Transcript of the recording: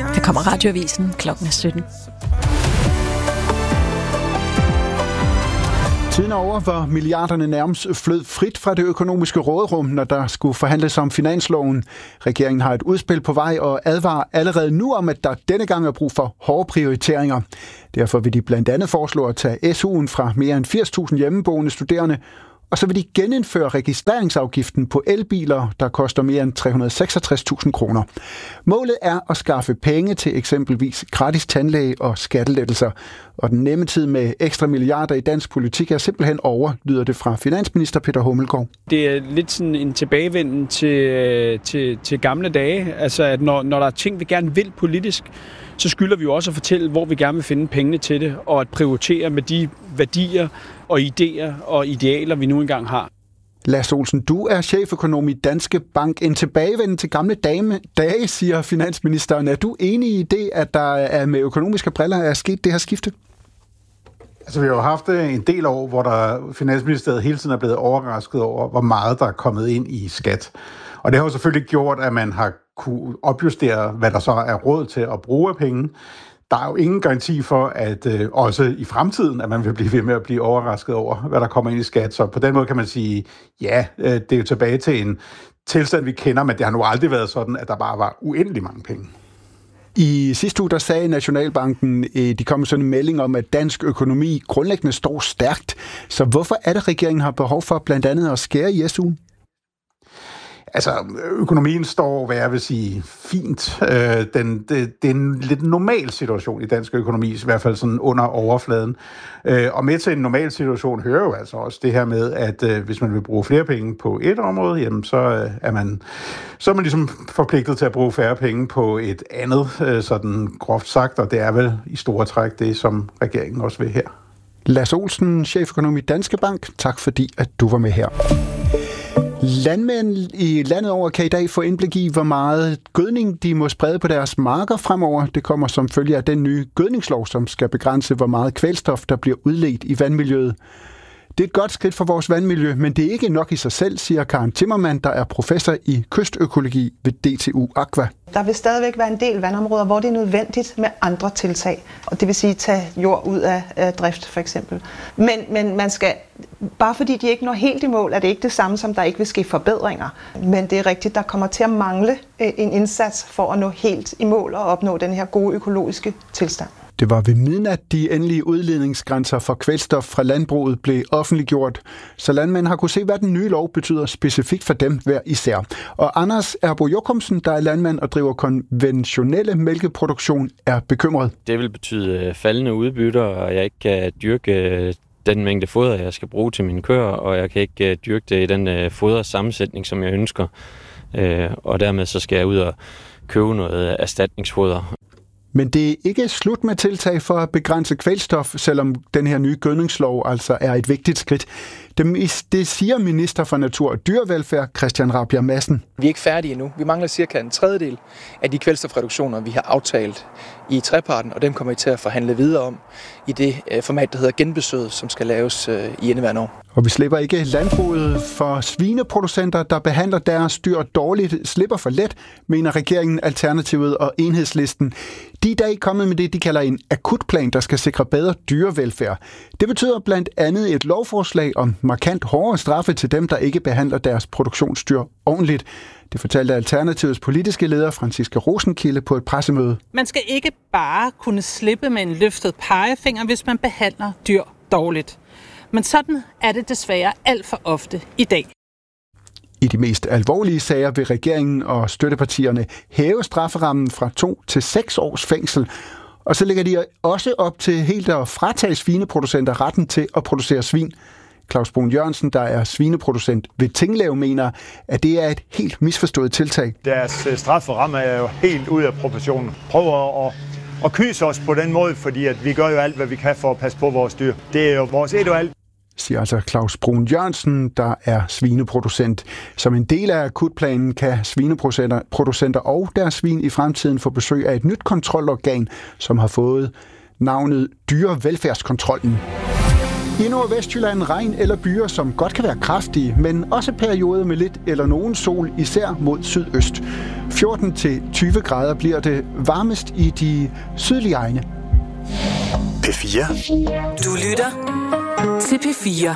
Der kommer Radioavisen klokken 17. Tiden er over, hvor milliarderne nærmest flød frit fra det økonomiske råderum, når der skulle forhandles om finansloven. Regeringen har et udspil på vej og advarer allerede nu om, at der denne gang er brug for hårde prioriteringer. Derfor vil de blandt andet foreslå at tage SU'en fra mere end 80.000 hjemmeboende studerende, og så vil de genindføre registreringsafgiften på elbiler, der koster mere end 366.000 kroner. Målet er at skaffe penge til eksempelvis gratis tandlæge og skattelettelser. Og den nemme tid med ekstra milliarder i dansk politik er simpelthen over, lyder det fra finansminister Peter Hummelgaard. Det er lidt sådan en tilbagevenden til gamle dage. Altså, at når der er ting, vi gerne vil politisk, så skylder vi jo også at fortælle, hvor vi gerne vil finde pengene til det, og at prioritere med de værdier og idéer og idealer, vi nu engang har. Lasse Olsen, du er cheføkonom i Danske Bank. En tilbagevenden til gamle dage, siger finansministeren. Er du enig i det, at der er med økonomiske briller er sket det her skifte? Altså, vi har jo haft en del år, hvor Finansministeriet hele tiden er blevet overrasket over, hvor meget der er kommet ind i skat. Og det har jo selvfølgelig gjort, at man har kunne opjustere, hvad der så er råd til at bruge af penge. Der er jo ingen garanti for, at også i fremtiden, at man vil blive ved med at blive overrasket over, hvad der kommer ind i skat. Så på den måde kan man sige, ja, det er jo tilbage til en tilstand, vi kender, men det har nu aldrig været sådan, at der bare var uendelig mange penge. I sidste uge, der sagde Nationalbanken, de kom med sådan en melding om, at dansk økonomi grundlæggende står stærkt. Så hvorfor er det, regeringen har behov for blandt andet at skære i SU'en? Altså, økonomien står, hvad jeg vil sige, fint. Det er en lidt normal situation i dansk økonomi, i hvert fald sådan under overfladen. Og med til en normal situation hører jo altså også det her med, at hvis man vil bruge flere penge på et område, jamen så er man ligesom forpligtet til at bruge færre penge på et andet, sådan groft sagt, og det er vel i store træk det, som regeringen også vil her. Lasse Olsen, cheføkonom i Danske Bank. Tak fordi, at du var med her. Landmænd i landet over kan i dag få indblik i, hvor meget gødning de må sprede på deres marker fremover. Det kommer som følge af den nye gødningslov, som skal begrænse, hvor meget kvælstof, der bliver udledt i vandmiljøet. Det er et godt skridt for vores vandmiljø, men det er ikke nok i sig selv, siger Karen Timmermann, der er professor i kystøkologi ved DTU Aqua. Der vil stadigvæk være en del vandområder, hvor det er nødvendigt med andre tiltag. Og det vil sige, tage jord ud af drift, for eksempel. Men man skal, bare fordi de ikke når helt i mål, er det ikke det samme, som der ikke vil ske forbedringer. Men det er rigtigt, der kommer til at mangle en indsats for at nå helt i mål og opnå den her gode økologiske tilstand. Det var ved midnat, de endelige udledningsgrænser for kvælstof fra landbruget blev offentliggjort, så landmænd har kunne se, hvad den nye lov betyder specifikt for dem hver især. Og Anders Erbo Jokumsen, der er landmand og driver konventionelle mælkeproduktion, er bekymret. Det vil betyde faldende udbytter, og jeg ikke kan dyrke den mængde foder, jeg skal bruge til mine køer, og jeg kan ikke dyrke det i den fodersammensætning, som jeg ønsker. Og dermed så skal jeg ud og købe noget erstatningsfoder. Men det er ikke slut med tiltag for at begrænse kvælstof, selvom den her nye gødningslov altså er et vigtigt skridt. Det siger minister for Natur og Dyrevelfærd, Christian Rabjerg Madsen. Vi er ikke færdige endnu. Vi mangler cirka en tredjedel af de kvælstofreduktioner, vi har aftalt i treparten, og dem kommer vi til at forhandle videre om i det format, der hedder genbesøget, som skal laves i indeværende år. Og vi slipper ikke landbruget, for svineproducenter, der behandler deres dyr dårligt, slipper for let, mener regeringen, Alternativet og Enhedslisten. De er i dag kommet med det, de kalder en akutplan, der skal sikre bedre dyrevelfærd. Det betyder blandt andet et lovforslag om markant hårdere straffe til dem, der ikke behandler deres produktionsdyr ordentligt. Det fortalte Alternativets politiske leder, Franciska Rosenkilde, på et pressemøde. Man skal ikke bare kunne slippe med en løftet pegefinger, hvis man behandler dyr dårligt. Men sådan er det desværre alt for ofte i dag. I de mest alvorlige sager vil regeringen og støttepartierne hæve strafferammen fra 2 til 6 års fængsel. Og så lægger de også op til helt at fratage svineproducenter retten til at producere svin. Claus Brun Jørgensen, der er svineproducent ved Tinglev, mener, at det er et helt misforstået tiltag. Deres strafferamme er jo helt ud af proportionen. Prøver at kyse os på den måde, fordi at vi gør jo alt, hvad vi kan for at passe på vores dyr. Det er jo vores et og alt. Siger altså Claus Brun Jørgensen, der er svineproducent. Som en del af akutplanen kan svineproducenter og deres svin i fremtiden få besøg af et nyt kontrolorgan, som har fået navnet Dyrevelfærdskontrollen. I Nordvestjylland regn eller byer, som godt kan være kraftige, men også perioder med lidt eller nogen sol, især mod sydøst. 14-20 grader bliver det varmest i de sydlige egne. P4. Du lytter til P4.